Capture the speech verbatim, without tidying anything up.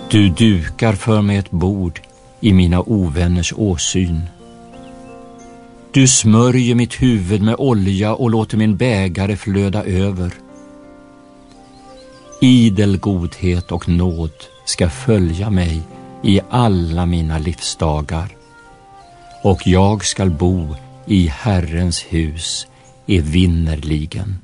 Du dukar för mig ett bord i mina ovänners åsyn. Du smörjer mitt huvud med olja och låter min bägare flöda över. Idel godhet och nåd ska följa mig i alla mina livsdagar, och jag skall bo i Herrens hus evinnerligen.